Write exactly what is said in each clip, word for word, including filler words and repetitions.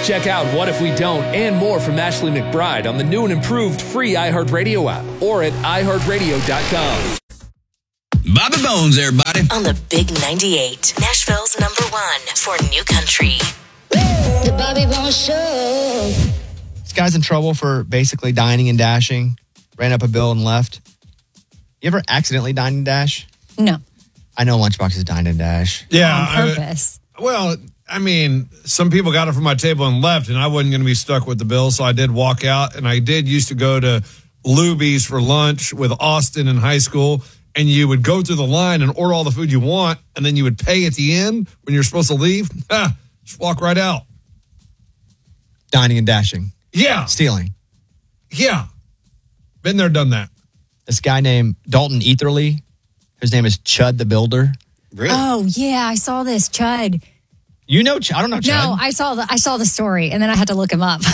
Check out What If We Don't and more from Ashley McBride on the new and improved free iHeartRadio app or at i heart radio dot com. Bobby Bones, everybody. On the Big ninety-eight, Nashville's number one for new country. The Bobby Bones Show. This guy's in trouble for basically dining and dashing. Ran up a bill and left. You ever accidentally dine and dash? No. I know Lunchbox is dine and dash. Yeah. On purpose. I, well, I mean, some people got it from my table and left, and I wasn't going to be stuck with the bill, so I did walk out. And I did used to go to Luby's for lunch with Austin in high school, and you would go through the line and order all the food you want, and then you would pay at the end when you're supposed to leave. Ah, just walk right out. Dining and dashing. Yeah. Stealing. Yeah. Been there, done that. This guy named Dalton Etherly, his name is Chud the Builder. Really? Oh, yeah, I saw this, Chud. You know, Ch- I don't know Chud. No, I saw the I saw the story, and then I had to look him up.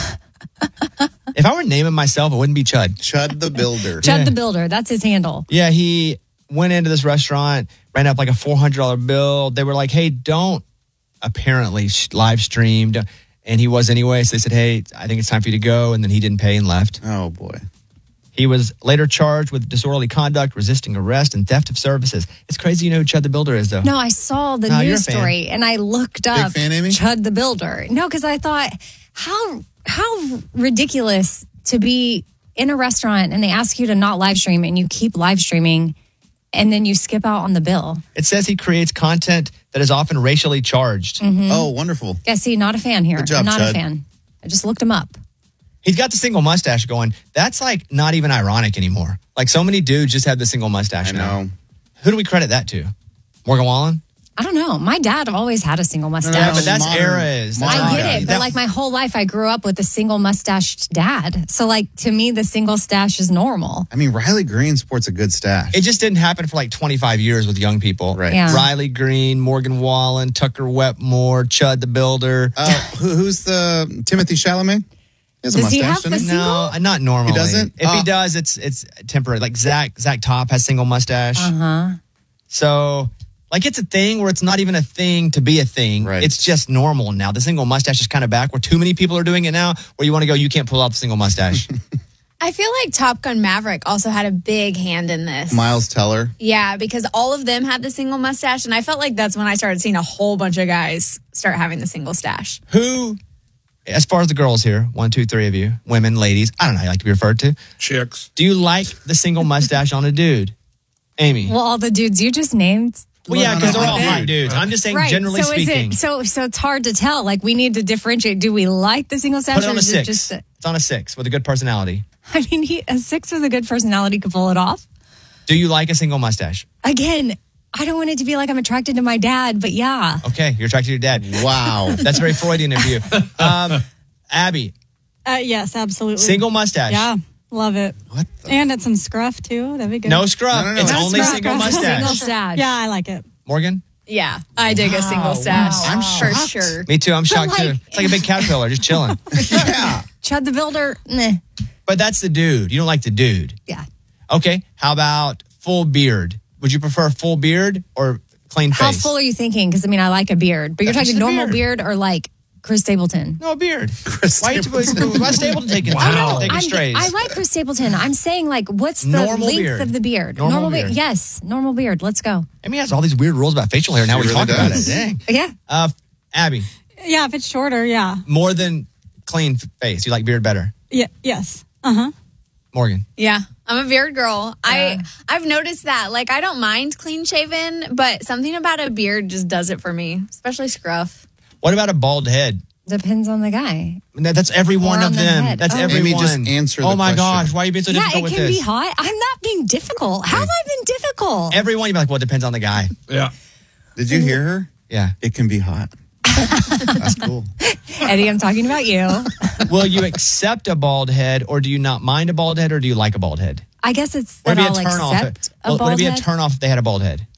If I were naming myself, it wouldn't be Chud. Chud the Builder. Chud Yeah. the Builder, that's his handle. Yeah, he went into this restaurant, ran up like a four hundred dollars bill. They were like, hey, don't apparently sh- live stream. Don't- And he was anyway. So they said, hey, I think it's time for you to go. And then he didn't pay and left. Oh, boy. He was later charged with disorderly conduct, resisting arrest, and theft of services. It's crazy you know who Chud the Builder is, though. No, I saw the No, you're news a fan. story, and I looked up fan, Amy? Chud the Builder. No, because I thought, how how ridiculous to be in a restaurant and they ask you to not live stream, and you keep live streaming, and then you skip out on the bill. It says he creates content that is often racially charged. Mm-hmm. Oh, wonderful. Yeah, see, not a fan here. Good job, I'm not Chud. a fan. I just looked him up. He's got the single mustache going. That's like not even ironic anymore. Like so many dudes just have the single mustache I now. know. Who do we credit that to? Morgan Wallen? I don't know. My dad always had a single mustache. Yeah, but that's Modern- eras. That's modern I all get guy. it, but That- like my whole life, I grew up with a single mustached dad. So, like, to me, the single stash is normal. I mean, Riley Green sports a good stash. It just didn't happen for like twenty-five years with young people. Right. Yeah. Riley Green, Morgan Wallen, Tucker Wetmore, Chud the Builder. Uh, who, who's the Timothy Chalamet? He has a Does he mustache, have doesn't a he? No, not normally. He doesn't? If he Oh. does, it's it's temporary. Like Zach Zach Top has single mustache. Uh huh. So, like, it's a thing where it's not even a thing to be a thing. Right. It's just normal now. The single mustache is kind of back where too many people are doing it now, where you want to go, you can't pull out the single mustache. I feel like Top Gun Maverick also had a big hand in this. Miles Teller. Yeah, because all of them had the single mustache, and I felt like that's when I started seeing a whole bunch of guys start having the single stash. Who, as far as the girls here, one, two, three of you, women, ladies, I don't know how you like to be referred to. Chicks. Do you like the single mustache on a dude? Amy? Well, all the dudes you just named. Well, yeah, no, because no, they're all dude. hot dudes. I'm just saying, generally so speaking. Is it, so, so it's hard to tell. Like, we need to differentiate. Do we like the single stash? Put it or on a is six. It just a, It's on a six with a good personality. I mean, he, a six with a good personality could pull it off. Do you like a single mustache? Again, I don't want it to be like I'm attracted to my dad, but yeah. Okay, you're attracted to your dad. Wow. That's very Freudian of you. Um, Abby, Uh, yes, absolutely. single mustache. Yeah, love it. What the? And it's some scruff too. That'd be good. No scrub. No, no, no, it's no only scrub. single Scrub. mustache. Single stash. Yeah, I like it. Morgan? Yeah, I dig a single stash. wow. I'm for shocked. sure. Me too. I'm shocked too. like- It's like a big caterpillar just chilling. Yeah. Chud the Builder, nah. But that's the dude. You don't like the dude. Yeah. Okay. How about full beard? Would you prefer full beard or clean How face? full are you thinking? Because, I mean, I like a beard. But you're That's talking the normal beard. beard. or like Chris Stapleton? No, a beard. Chris Why, Stapleton. why Stapleton taking, Wow. taking I'm, strays? I like Chris Stapleton. I'm saying, like, what's the Normal length beard. of the beard? Normal beard. beard. Yes, normal beard. Let's go. I mean, he has all these weird rules about facial hair. Now He we're really talking about does. it. Dang. Yeah. Uh, Abby, Yeah, if it's shorter, yeah. more than clean f- face. You like beard better. Yeah, yes. Uh huh. Morgan. Yeah, I'm a beard girl. I I've noticed that. Like, I don't mind clean shaven, but something about a beard just does it for me, especially scruff. What about a bald head? Depends on the guy. That- That's every one Or of on the them. head. That's Oh. everyone. Amy, just answer the Oh my question. gosh, why are you being so Yeah, difficult it with can this? be hot. I'm not being difficult. How have I been difficult? Everyone, you're like, well, it depends on the guy. Yeah. Did you hear her? Yeah. It can be hot. That's cool. Eddie, I'm talking about you. Will you accept a bald head, or do you not mind a bald head, or do you like a bald head? I guess it's Would that it I'll be a turn off? accept a Would bald it be a head. turn off if they had a bald head?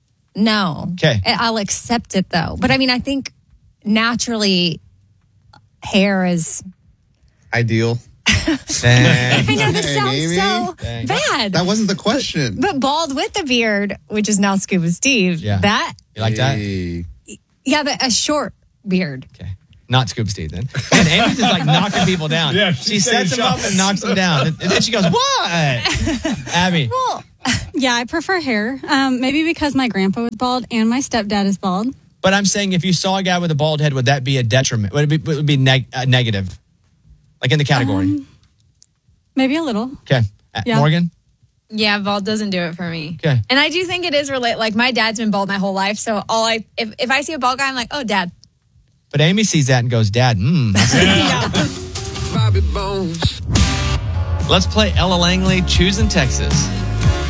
No. Okay. I- I'll accept it though. But I mean, I think naturally hair is. Ideal. Dang. I know this Dang, sounds Amy. so Dang. bad. That wasn't the question. But bald with a beard, which is now Scuba Steve, Yeah. that, You like that? Hey. yeah, but a short beard. Okay. Not Scoop Steve then. And Amy's just like knocking people down. Yeah, she she's sets taking them up shots. and knocks them down. And then she goes, what? Abby. Well, yeah, I prefer hair. Um, maybe because my grandpa was bald and my stepdad is bald. But I'm saying if you saw a guy with a bald head, would that be a detriment? Would it be, would it be neg- uh, negative? Like in the category? Um, maybe a little. Okay. Uh, Yeah. Morgan? Yeah, bald doesn't do it for me. Okay. And I do think it is relate. Like my dad's been bald my whole life, so all I if, if I see a bald guy, I'm like, oh, dad. But Amy sees that and goes, Dad, mmm. Bobby Bones. Let's play Ella Langley, Choosing Texas.